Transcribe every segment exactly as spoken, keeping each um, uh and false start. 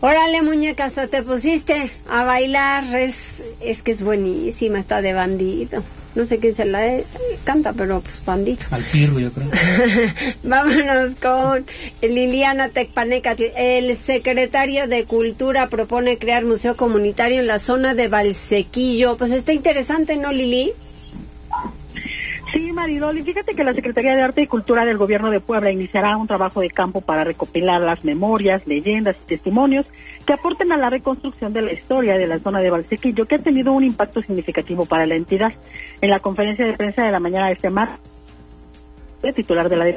Órale, muñeca, hasta te pusiste a bailar. Es, es que es buenísima, está de Bandido. No sé quién se la eh, canta, pero pues Bandido. Al Pirro, yo creo. Vámonos con Liliana Tecpaneca. El secretario de Cultura propone crear museo comunitario en la zona de Valsequillo. Pues está interesante, ¿no, Lili? Sí, Mariloli, fíjate que la Secretaría de Arte y Cultura del Gobierno de Puebla iniciará un trabajo de campo para recopilar las memorias, leyendas y testimonios que aporten a la reconstrucción de la historia de la zona de Valsequillo, que ha tenido un impacto significativo para la entidad. En la conferencia de prensa de la mañana de este martes, el titular de la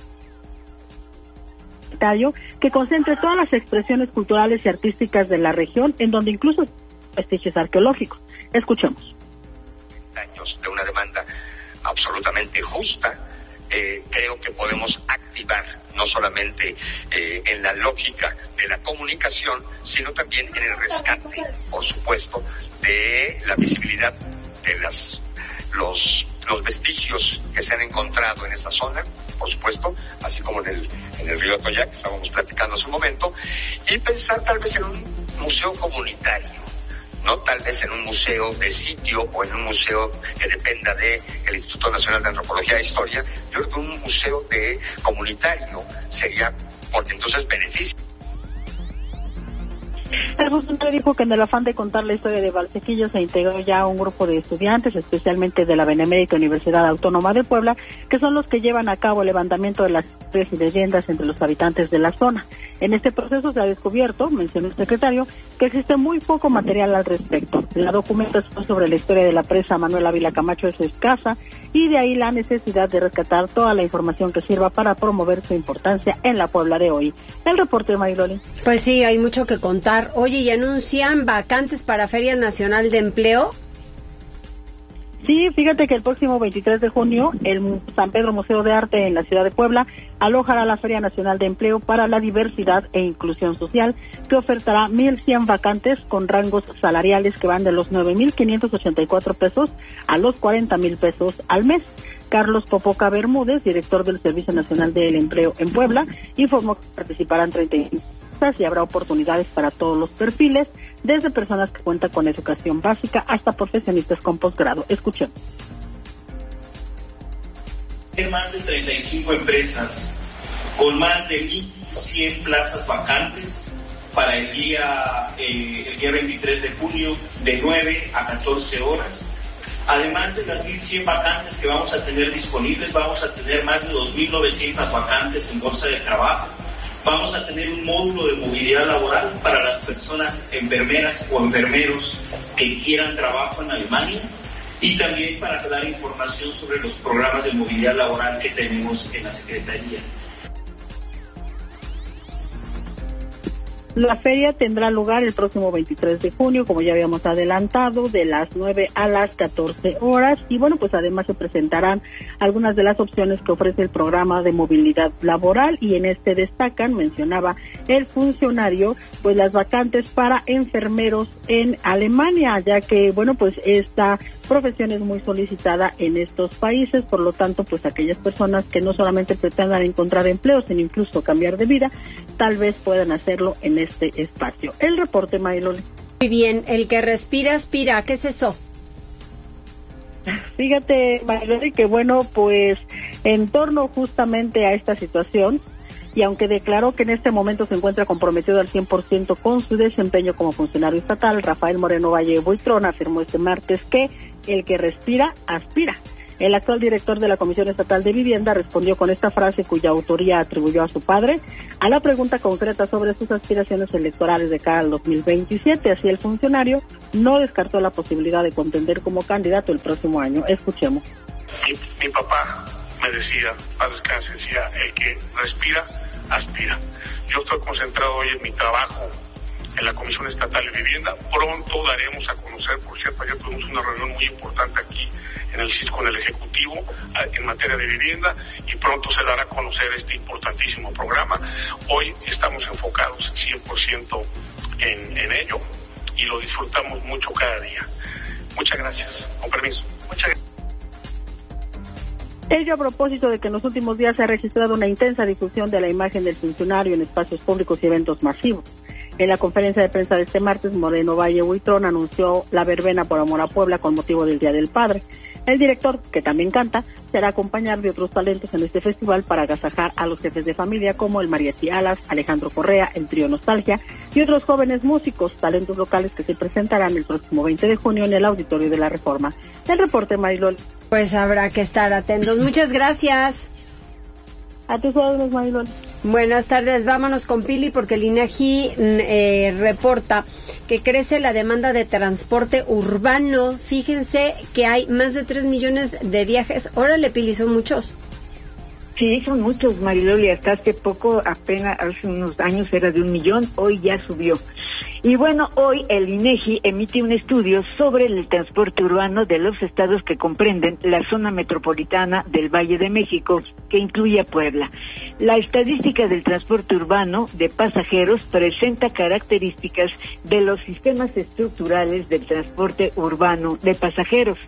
que concentre todas las expresiones culturales y artísticas de la región, en donde incluso vestigios arqueológicos. Escuchemos. Años de una demanda absolutamente justa, eh, creo que podemos activar no solamente eh, en la lógica de la comunicación, sino también en el rescate, por supuesto, de la visibilidad de las los los vestigios que se han encontrado en esa zona, por supuesto, así como en el en el río Atoyac, que estábamos platicando hace un momento, y pensar tal vez en un museo comunitario, no tal vez en un museo de sitio o en un museo que dependa de el Instituto Nacional de Antropología e Historia. Yo creo que un museo de comunitario sería, porque entonces beneficia. El funcionario dijo que en el afán de contar la historia de Valsequillo se integró ya un grupo de estudiantes, especialmente de la Benemérita Universidad Autónoma de Puebla, que son los que llevan a cabo el levantamiento de las historias y leyendas entre los habitantes de la zona. En este proceso se ha descubierto, mencionó el secretario, que existe muy poco material al respecto. La documentación sobre la historia de la presa Manuel Ávila Camacho es escasa, y de ahí la necesidad de rescatar toda la información que sirva para promover su importancia en la Puebla de hoy. El reporte de Mariloli. Pues sí, hay mucho que contar. Oye, ¿y anuncian vacantes para Feria Nacional de Empleo? Sí, fíjate que el próximo veintitrés de junio el San Pedro Museo de Arte en la ciudad de Puebla alojará la Feria Nacional de Empleo para la Diversidad e Inclusión Social, que ofertará mil cien vacantes con rangos salariales que van de los nueve mil quinientos ochenta y cuatro pesos a los cuarenta mil pesos al mes. Carlos Popoca Bermúdez, director del Servicio Nacional del Empleo en Puebla, informó que participarán treinta y cinco y habrá oportunidades para todos los perfiles, desde personas que cuentan con educación básica hasta profesionistas con posgrado. Escuchen. Hay más de treinta y cinco empresas con más de mil cien plazas vacantes para el día, eh, el día veintitrés de junio de nueve a catorce horas. Además de las mil cien vacantes que vamos a tener disponibles, vamos a tener más de dos mil novecientas vacantes en bolsa de trabajo. Vamos a tener un módulo de movilidad laboral para las personas enfermeras o enfermeros que quieran trabajo en Alemania, y también para dar información sobre los programas de movilidad laboral que tenemos en la Secretaría. La feria tendrá lugar el próximo veintitrés de junio, como ya habíamos adelantado, de las nueve a las catorce horas. Y bueno, pues además se presentarán algunas de las opciones que ofrece el programa de movilidad laboral, y en este destacan, mencionaba el funcionario, pues las vacantes para enfermeros en Alemania, ya que, bueno, pues esta profesión es muy solicitada en estos países. Por lo tanto, pues aquellas personas que no solamente pretendan encontrar empleo, sino incluso cambiar de vida, tal vez puedan hacerlo en este espacio. El reporte, Mayloli. Muy bien, el que respira, aspira. ¿Qué es eso? Fíjate, Mayloli, que bueno, pues en torno justamente a esta situación, y aunque declaró que en este momento se encuentra comprometido al cien por ciento con su desempeño como funcionario estatal, Rafael Moreno Valle Buitrón afirmó este martes que el que respira, aspira. El actual director de la Comisión Estatal de Vivienda respondió con esta frase, cuya autoría atribuyó a su padre, a la pregunta concreta sobre sus aspiraciones electorales de cara al dos mil veintisiete. Así, el funcionario no descartó la posibilidad de contender como candidato el próximo año. Escuchemos. Mi, mi papá me decía, a descanse, decía, el que respira, aspira. Yo estoy concentrado hoy en mi trabajo en la Comisión Estatal de Vivienda. Pronto daremos a conocer, por cierto, ya tuvimos una reunión muy importante aquí en el C I S con el Ejecutivo en materia de vivienda, y pronto se dará a conocer este importantísimo programa. Hoy estamos enfocados cien por ciento en, en ello, y lo disfrutamos mucho cada día. Muchas gracias. Con permiso. Muchas gracias. Ello a propósito de que en los últimos días se ha registrado una intensa difusión de la imagen del funcionario en espacios públicos y eventos masivos. En la conferencia de prensa de este martes, Moreno Valle Huitrón anunció la verbena por amor a Puebla con motivo del Día del Padre. El director, que también canta, será acompañado de otros talentos en este festival para agasajar a los jefes de familia como el Mariachi Alas, Alejandro Correa, el Trío Nostalgia y otros jóvenes músicos, talentos locales que se presentarán el próximo veinte de junio en el Auditorio de la Reforma. El reporte, Marilol. Pues habrá que estar atentos. Muchas gracias. A tus órdenes, Marilol. Buenas tardes, vámonos con Pili porque el INEGI eh, reporta que crece la demanda de transporte urbano. Fíjense que hay más de tres millones de viajes. Órale, Pili, son muchos. Sí, son muchos, Mariloli. Hasta hace poco, apenas hace unos años era de un millón, hoy ya subió. Y bueno, hoy el INEGI emite un estudio sobre el transporte urbano de los estados que comprenden la zona metropolitana del Valle de México, que incluye a Puebla. La estadística del transporte urbano de pasajeros presenta características de los sistemas estructurales del transporte urbano de pasajeros.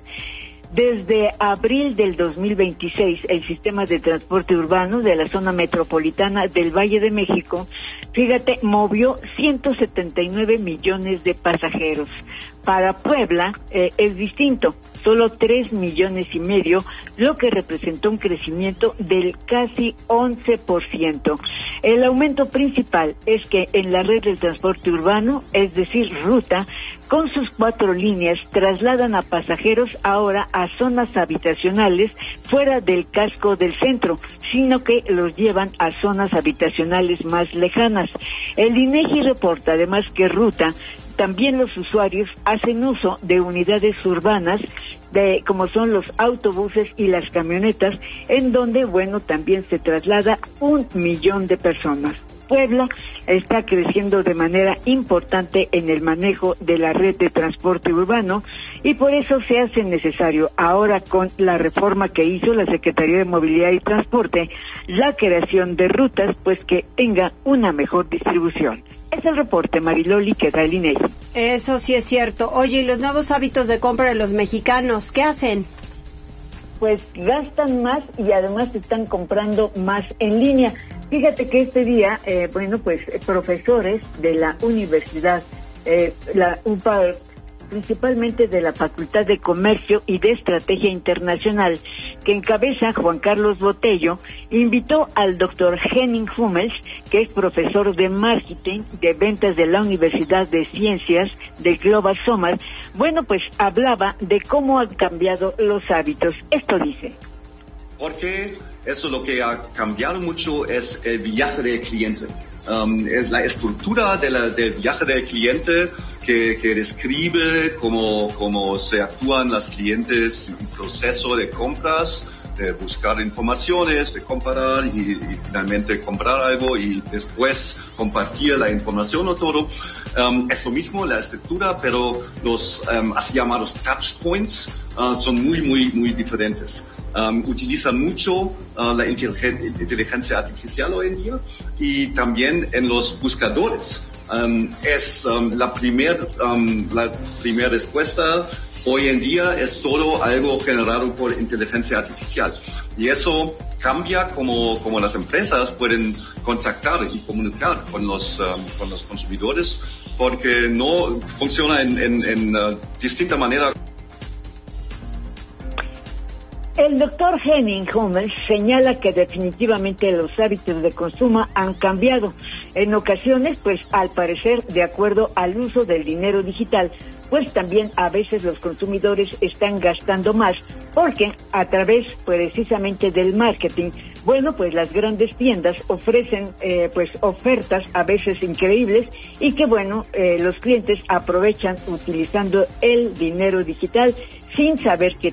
Desde abril del dos mil veintiséis, el sistema de transporte urbano de la zona metropolitana del Valle de México, fíjate, movió ciento setenta y nueve millones de pasajeros. Para Puebla eh, es distinto, solo tres millones y medio, lo que representó un crecimiento del casi once por ciento. El aumento principal es que en la red del transporte urbano, es decir, ruta, con sus cuatro líneas trasladan a pasajeros ahora a zonas habitacionales fuera del casco del centro, sino que los llevan a zonas habitacionales más lejanas. El INEGI reporta además que ruta, también los usuarios hacen uso de unidades urbanas, de como son los autobuses y las camionetas, en donde, bueno, también se traslada un millón de personas. Puebla está creciendo de manera importante en el manejo de la red de transporte urbano y por eso se hace necesario ahora, con la reforma que hizo la Secretaría de Movilidad y Transporte, la creación de rutas pues que tenga una mejor distribución. Es el reporte, Mariloli, que da el INEGI. Eso sí es cierto. Oye, ¿y los nuevos hábitos de compra de los mexicanos qué hacen? Pues gastan más y además están comprando más en línea. Fíjate que este día, eh, bueno, pues eh, profesores de la universidad, eh, la U P A E, principalmente de la Facultad de Comercio y de Estrategia Internacional, que encabeza Juan Carlos Botello, invitó al doctor Henning Hummels, que es profesor de Marketing de Ventas de la Universidad de Ciencias de Global Summer. Bueno, pues hablaba de cómo han cambiado los hábitos. Esto dice. Porque eso lo que ha cambiado mucho es el viaje del cliente. Um, es la estructura de la, del viaje del cliente que, que describe cómo, cómo se actúan los clientes en el proceso de compras, de buscar informaciones, de comparar y, y finalmente comprar algo y después compartir la información o todo. Um, es lo mismo la estructura, pero los um, así llamados touch points uh, son muy, muy, muy diferentes. Um, utilizan mucho uh, la inteligen- inteligencia artificial hoy en día y también en los buscadores. Um, es um, la primera um, la primer respuesta hoy en día es todo algo generado por inteligencia artificial y eso cambia como, como las empresas pueden contactar y comunicar con los, um, con los consumidores porque no funciona en, en, en uh, distinta manera. El doctor Henning Hummels señala que definitivamente los hábitos de consumo han cambiado. En ocasiones, pues al parecer, de acuerdo al uso del dinero digital, pues también a veces los consumidores están gastando más, porque a través precisamente del marketing, bueno, pues las grandes tiendas ofrecen eh, pues ofertas a veces increíbles y que bueno, eh, los clientes aprovechan utilizando el dinero digital sin saber que